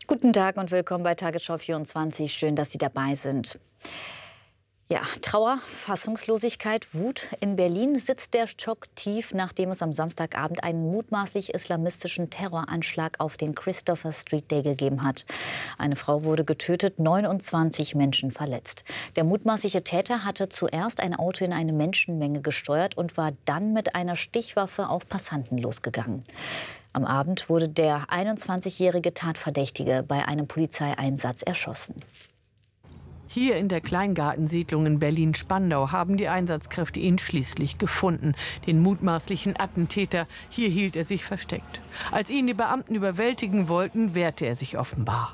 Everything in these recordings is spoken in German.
Guten Tag und willkommen bei Tagesschau 24. Schön, dass Sie dabei sind. Ja, Trauer, Fassungslosigkeit, Wut. In Berlin sitzt der Schock tief, nachdem es am Samstagabend einen mutmaßlich islamistischen Terroranschlag auf den Christopher Street Day gegeben hat. Eine Frau wurde getötet, 29 Menschen verletzt. Der mutmaßliche Täter hatte zuerst ein Auto in eine Menschenmenge gesteuert und war dann mit einer Stichwaffe auf Passanten losgegangen. Am Abend wurde der 21-jährige Tatverdächtige bei einem Polizeieinsatz erschossen. Hier in der Kleingartensiedlung in Berlin-Spandau haben die Einsatzkräfte ihn schließlich gefunden. Den mutmaßlichen Attentäter. Hier hielt er sich versteckt. Als ihn die Beamten überwältigen wollten, wehrte er sich offenbar.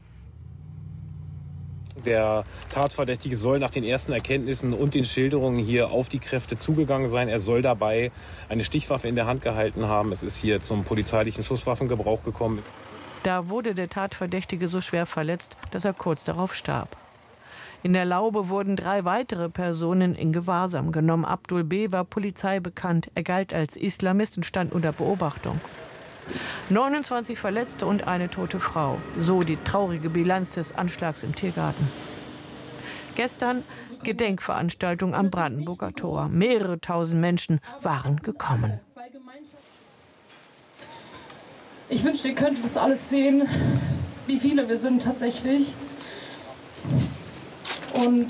Der Tatverdächtige soll nach den ersten Erkenntnissen und den Schilderungen hier auf die Kräfte zugegangen sein. Er soll dabei eine Stichwaffe in der Hand gehalten haben. Es ist hier zum polizeilichen Schusswaffengebrauch gekommen. Da wurde der Tatverdächtige so schwer verletzt, dass er kurz darauf starb. In der Laube wurden 3 weitere Personen in Gewahrsam genommen. Abdul B. war Polizei bekannt. Er galt als Islamist und stand unter Beobachtung. 29 Verletzte und eine tote Frau. So die traurige Bilanz des Anschlags im Tiergarten. Gestern Gedenkveranstaltung am Brandenburger Tor. Mehrere tausend Menschen waren gekommen. Ich wünschte, ihr könntet das alles sehen, wie viele wir sind tatsächlich. Und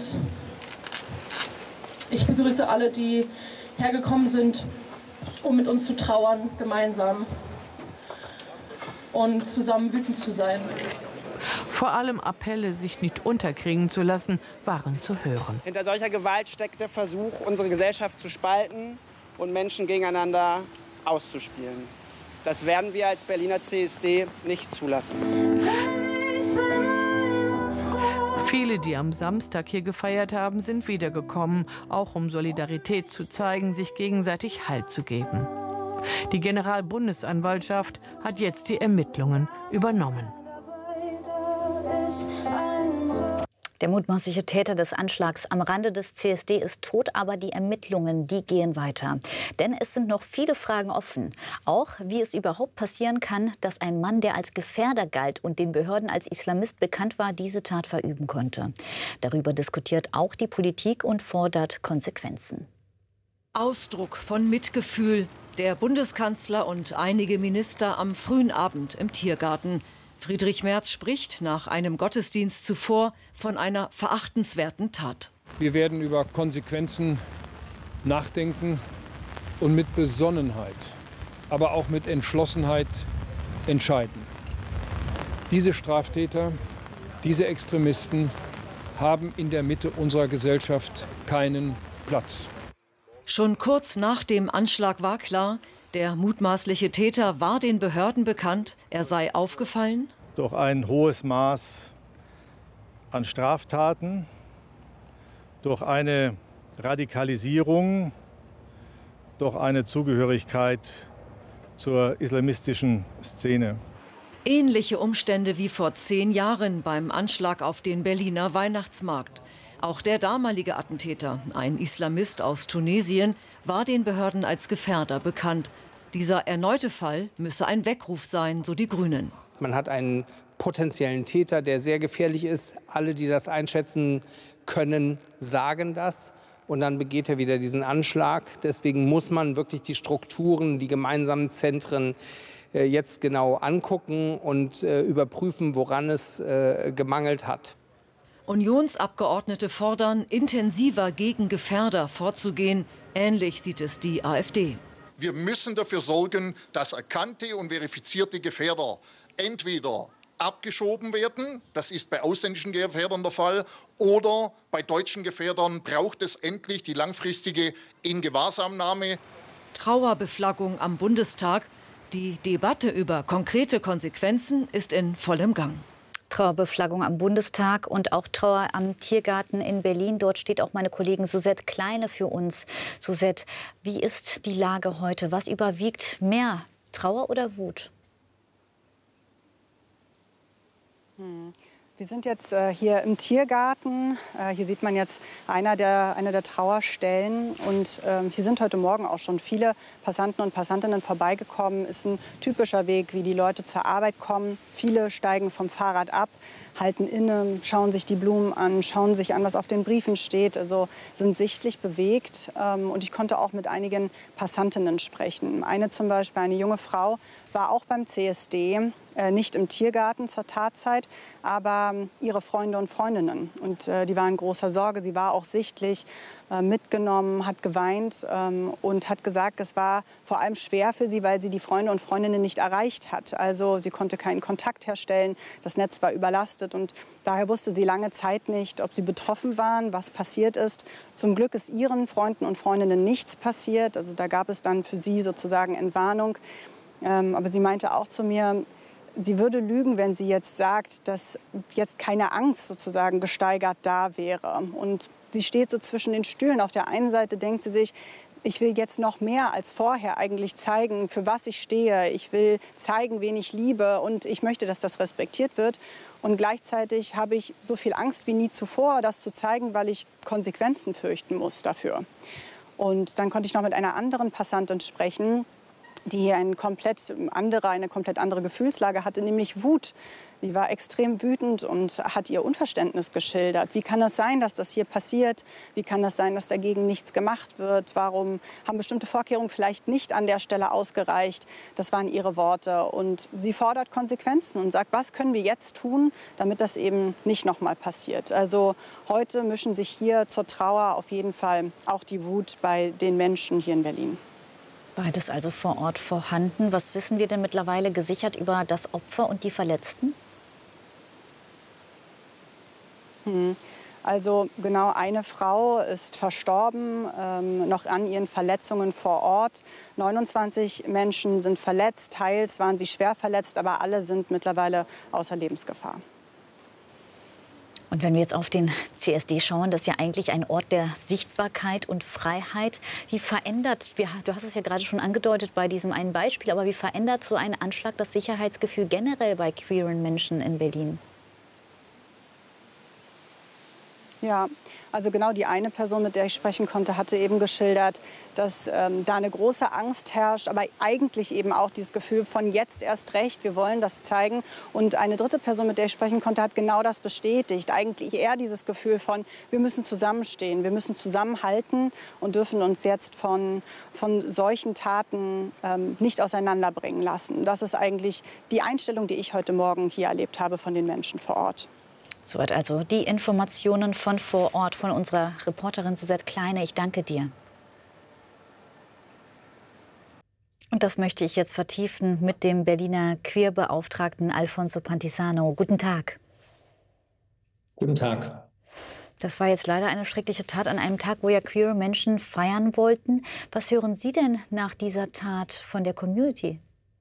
ich begrüße alle, die hergekommen sind, um mit uns zu trauern, gemeinsam und zusammen wütend zu sein. Vor allem Appelle, sich nicht unterkriegen zu lassen, waren zu hören. Hinter solcher Gewalt steckt der Versuch, unsere Gesellschaft zu spalten und Menschen gegeneinander auszuspielen. Das werden wir als Berliner CSD nicht zulassen. Viele, die am Samstag hier gefeiert haben, sind wiedergekommen, auch um Solidarität zu zeigen, sich gegenseitig Halt zu geben. Die Generalbundesanwaltschaft hat jetzt die Ermittlungen übernommen. Der mutmaßliche Täter des Anschlags am Rande des CSD ist tot, aber die Ermittlungen, die gehen weiter. Denn es sind noch viele Fragen offen. Auch wie es überhaupt passieren kann, dass ein Mann, der als Gefährder galt und den Behörden als Islamist bekannt war, diese Tat verüben konnte. Darüber diskutiert auch die Politik und fordert Konsequenzen. Ausdruck von Mitgefühl. Der Bundeskanzler und einige Minister am frühen Abend im Tiergarten. Friedrich Merz spricht nach einem Gottesdienst zuvor von einer verachtenswerten Tat. Wir werden über Konsequenzen nachdenken und mit Besonnenheit, aber auch mit Entschlossenheit entscheiden. Diese Straftäter, diese Extremisten haben in der Mitte unserer Gesellschaft keinen Platz. Schon kurz nach dem Anschlag war klar, der mutmaßliche Täter war den Behörden bekannt. Er sei aufgefallen durch ein hohes Maß an Straftaten, durch eine Radikalisierung, durch eine Zugehörigkeit zur islamistischen Szene. Ähnliche Umstände wie vor 10 Jahren beim Anschlag auf den Berliner Weihnachtsmarkt. Auch der damalige Attentäter, ein Islamist aus Tunesien, war den Behörden als Gefährder bekannt. Dieser erneute Fall müsse ein Weckruf sein, so die Grünen. Man hat einen potenziellen Täter, der sehr gefährlich ist. Alle, die das einschätzen können, sagen das. Und dann begeht er wieder diesen Anschlag. Deswegen muss man wirklich die Strukturen, die gemeinsamen Zentren jetzt genau angucken und überprüfen, woran es gemangelt hat. Unionsabgeordnete fordern, intensiver gegen Gefährder vorzugehen. Ähnlich sieht es die AfD. Wir müssen dafür sorgen, dass erkannte und verifizierte Gefährder entweder abgeschoben werden, das ist bei ausländischen Gefährdern der Fall, oder bei deutschen Gefährdern braucht es endlich die langfristige Ingewahrsamnahme. Trauerbeflaggung am Bundestag. Die Debatte über konkrete Konsequenzen ist in vollem Gang. Trauerbeflaggung am Bundestag und auch Trauer am Tiergarten in Berlin. Dort steht auch meine Kollegin Suzette Kleine für uns. Suzette, wie ist die Lage heute? Was überwiegt mehr, Trauer oder Wut? Wir sind jetzt hier im Tiergarten. Hier sieht man jetzt eine der Trauerstellen. Und hier sind heute Morgen auch schon viele Passanten und Passantinnen vorbeigekommen. Ist ein typischer Weg, wie die Leute zur Arbeit kommen. Viele steigen vom Fahrrad ab, halten inne, schauen sich die Blumen an, schauen sich an, was auf den Briefen steht. Also sind sichtlich bewegt. Und ich konnte auch mit einigen Passantinnen sprechen. Eine zum Beispiel, eine junge Frau, war auch beim CSD. Nicht im Tiergarten zur Tatzeit, aber ihre Freunde und Freundinnen. Und die waren in großer Sorge. Sie war auch sichtlich mitgenommen, hat geweint und hat gesagt, es war vor allem schwer für sie, weil sie die Freunde und Freundinnen nicht erreicht hat. Also sie konnte keinen Kontakt herstellen, das Netz war überlastet und daher wusste sie lange Zeit nicht, ob sie betroffen waren, was passiert ist. Zum Glück ist ihren Freunden und Freundinnen nichts passiert. Also da gab es dann für sie sozusagen Entwarnung. Aber sie meinte auch zu mir, sie würde lügen, wenn sie jetzt sagt, dass jetzt keine Angst sozusagen gesteigert da wäre. Und sie steht so zwischen den Stühlen. Auf der einen Seite denkt sie sich, ich will jetzt noch mehr als vorher eigentlich zeigen, für was ich stehe. Ich will zeigen, wen ich liebe und ich möchte, dass das respektiert wird. Und gleichzeitig habe ich so viel Angst wie nie zuvor, das zu zeigen, weil ich Konsequenzen fürchten muss dafür. Und dann konnte ich noch mit einer anderen Passantin sprechen, die eine komplett andere Gefühlslage hatte, nämlich Wut. Die war extrem wütend und hat ihr Unverständnis geschildert. Wie kann es sein, dass das hier passiert? Wie kann es sein, dass dagegen nichts gemacht wird? Warum haben bestimmte Vorkehrungen vielleicht nicht an der Stelle ausgereicht? Das waren ihre Worte. Und sie fordert Konsequenzen und sagt, was können wir jetzt tun, damit das eben nicht noch mal passiert? Also heute mischen sich hier zur Trauer auf jeden Fall auch die Wut bei den Menschen hier in Berlin. Beides also vor Ort vorhanden. Was wissen wir denn mittlerweile gesichert über das Opfer und die Verletzten? Also genau eine Frau ist verstorben, noch an ihren Verletzungen vor Ort. 29 Menschen sind verletzt, teils waren sie schwer verletzt, aber alle sind mittlerweile außer Lebensgefahr. Und wenn wir jetzt auf den CSD schauen, das ist ja eigentlich ein Ort der Sichtbarkeit und Freiheit. Wie verändert, du hast es ja gerade schon angedeutet bei diesem einen Beispiel, aber wie verändert so ein Anschlag das Sicherheitsgefühl generell bei queeren Menschen in Berlin? Ja, also genau die eine Person, mit der ich sprechen konnte, hatte eben geschildert, dass da eine große Angst herrscht, aber eigentlich eben auch dieses Gefühl von jetzt erst recht, wir wollen das zeigen. Und eine dritte Person, mit der ich sprechen konnte, hat genau das bestätigt. Eigentlich eher dieses Gefühl von, wir müssen zusammenstehen, wir müssen zusammenhalten und dürfen uns jetzt von solchen Taten nicht auseinanderbringen lassen. Das ist eigentlich die Einstellung, die ich heute Morgen hier erlebt habe von den Menschen vor Ort. Soweit also die Informationen von vor Ort von unserer Reporterin Suzette Kleine. Ich danke dir. Und das möchte ich jetzt vertiefen mit dem Berliner Queerbeauftragten Alfonso Pantisano. Guten Tag. Guten Tag. Das war jetzt leider eine schreckliche Tat an einem Tag, wo ja queere Menschen feiern wollten. Was hören Sie denn nach dieser Tat von der Community?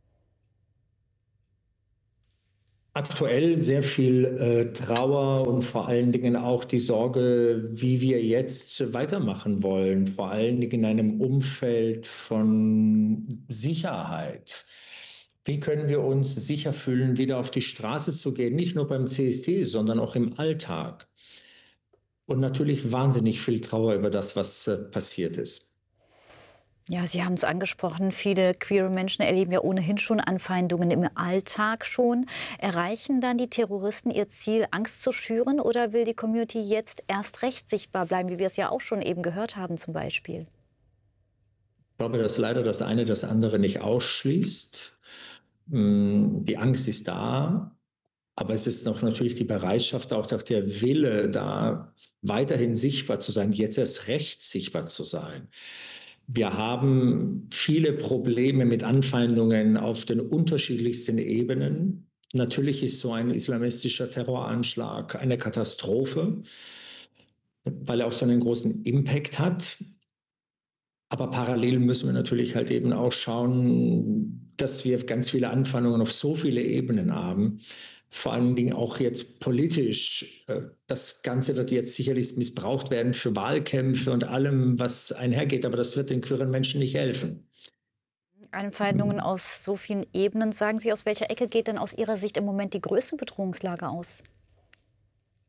Aktuell sehr viel Trauer und vor allen Dingen auch die Sorge, wie wir jetzt weitermachen wollen, vor allen Dingen in einem Umfeld von Sicherheit. Wie können wir uns sicher fühlen, wieder auf die Straße zu gehen, nicht nur beim CSD, sondern auch im Alltag? Und natürlich wahnsinnig viel Trauer über das, was passiert ist. Ja, Sie haben es angesprochen, viele queere Menschen erleben ja ohnehin schon Anfeindungen im Alltag schon. Erreichen dann die Terroristen ihr Ziel, Angst zu schüren, oder will die Community jetzt erst recht sichtbar bleiben, wie wir es ja auch schon eben gehört haben zum Beispiel? Ich glaube, dass leider das eine das andere nicht ausschließt. Die Angst ist da, aber es ist noch natürlich die Bereitschaft, auch der Wille da, weiterhin sichtbar zu sein, jetzt erst recht sichtbar zu sein. Wir haben viele Probleme mit Anfeindungen auf den unterschiedlichsten Ebenen. Natürlich ist so ein islamistischer Terroranschlag eine Katastrophe, weil er auch so einen großen Impact hat. Aber parallel müssen wir natürlich halt eben auch schauen, dass wir ganz viele Anfeindungen auf so viele Ebenen haben. Vor allen Dingen auch jetzt politisch. Das Ganze wird jetzt sicherlich missbraucht werden für Wahlkämpfe und allem, was einhergeht. Aber das wird den queeren Menschen nicht helfen. Anfeindungen aus so vielen Ebenen. Sagen Sie, aus welcher Ecke geht denn aus Ihrer Sicht im Moment die größte Bedrohungslage aus?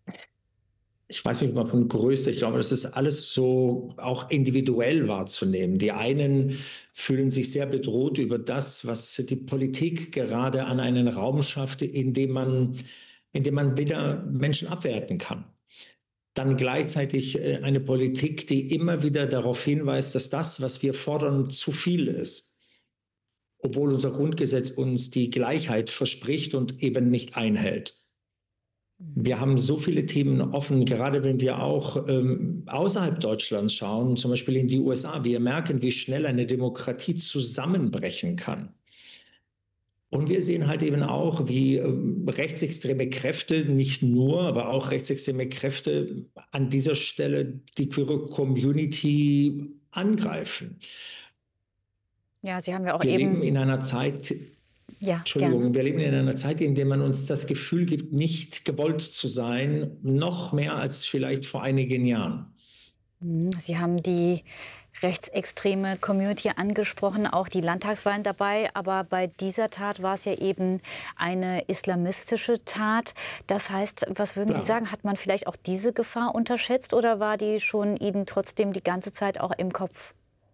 Ich weiß nicht, ob man von größter, ich glaube, das ist alles so auch individuell wahrzunehmen. Die einen fühlen sich sehr bedroht über das, was die Politik gerade an einen Raum schafft, in dem man wieder Menschen abwerten kann. Dann gleichzeitig eine Politik, die immer wieder darauf hinweist, dass das, was wir fordern, zu viel ist. Obwohl unser Grundgesetz uns die Gleichheit verspricht und eben nicht einhält. Wir haben so viele Themen offen, gerade wenn wir auch außerhalb Deutschlands schauen, zum Beispiel in die USA. Wir merken, wie schnell eine Demokratie zusammenbrechen kann. Und wir sehen halt eben auch, wie rechtsextreme Kräfte, nicht nur, aber auch rechtsextreme Kräfte an dieser Stelle die queere Community angreifen. Ja, Sie haben ja auch wir eben... leben in einer Zeit... Ja, Entschuldigung, gerne. wir leben in einer Zeit, in der man uns das Gefühl gibt, nicht gewollt zu sein, noch mehr als vielleicht vor einigen Jahren. Sie haben die rechtsextreme Community angesprochen, auch die Landtagswahlen dabei. Aber bei dieser Tat war es ja eben eine islamistische Tat. Das heißt, was würden Sie sagen, hat man vielleicht auch diese Gefahr unterschätzt oder war die schon Ihnen trotzdem die ganze Zeit auch im Kopf?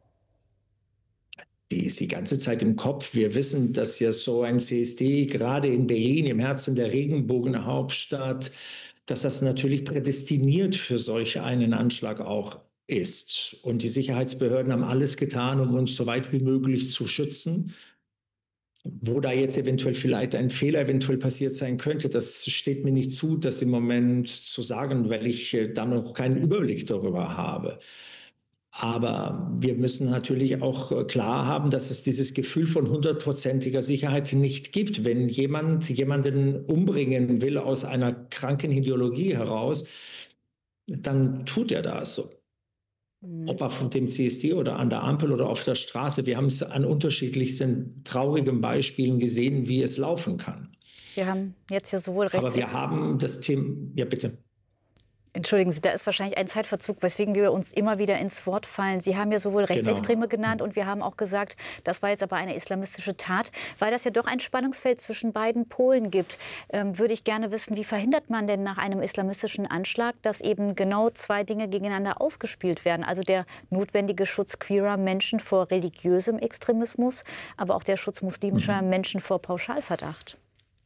Die ist die ganze Zeit im Kopf. Wir wissen, dass ja so ein CSD gerade in Berlin, im Herzen der Regenbogenhauptstadt, dass das natürlich prädestiniert für solch einen Anschlag auch ist. Und die Sicherheitsbehörden haben alles getan, um uns so weit wie möglich zu schützen. Wo da jetzt eventuell vielleicht ein Fehler eventuell passiert sein könnte, das steht mir nicht zu, das im Moment zu sagen, weil ich da noch keinen Überblick darüber habe. Aber wir müssen natürlich auch klar haben, dass es dieses Gefühl von 100%iger Sicherheit nicht gibt. Wenn jemand jemanden umbringen will aus einer kranken Ideologie heraus, dann tut er das so. Ob auf dem CSD oder an der Ampel oder auf der Straße. Wir haben es an unterschiedlichsten traurigen Beispielen gesehen, wie es laufen kann. Wir haben jetzt ja sowohl Aber wir haben das Thema... Ja, bitte. Entschuldigen Sie, da ist wahrscheinlich ein Zeitverzug, weswegen wir uns immer wieder ins Wort fallen. Sie haben ja sowohl Rechtsextreme genannt und wir haben auch gesagt, das war jetzt aber eine islamistische Tat. Weil das ja doch ein Spannungsfeld zwischen beiden Polen gibt, würde ich gerne wissen, wie verhindert man denn nach einem islamistischen Anschlag, dass eben genau zwei Dinge gegeneinander ausgespielt werden? Also der notwendige Schutz queerer Menschen vor religiösem Extremismus, aber auch der Schutz muslimischer Menschen vor Pauschalverdacht.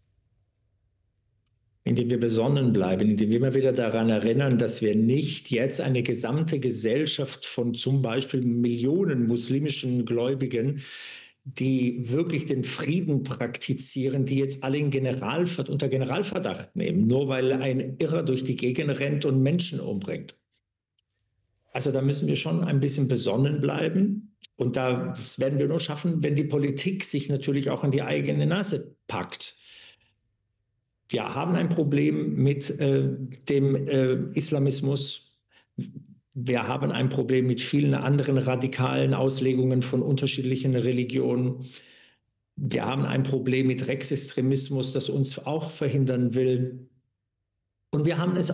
Indem wir besonnen bleiben, indem wir immer wieder daran erinnern, dass wir nicht jetzt eine gesamte Gesellschaft von zum Beispiel Millionen muslimischen Gläubigen, die wirklich den Frieden praktizieren, die jetzt alle unter Generalverdacht nehmen, nur weil ein Irrer durch die Gegend rennt und Menschen umbringt. Also da müssen wir schon ein bisschen besonnen bleiben. Und das werden wir nur schaffen, wenn die Politik sich natürlich auch an die eigene Nase packt. Wir haben ein Problem mit dem Islamismus. Wir haben ein Problem mit vielen anderen radikalen Auslegungen von unterschiedlichen Religionen. Wir haben ein Problem mit Rechtsextremismus, das uns auch verhindern will. Und wir haben es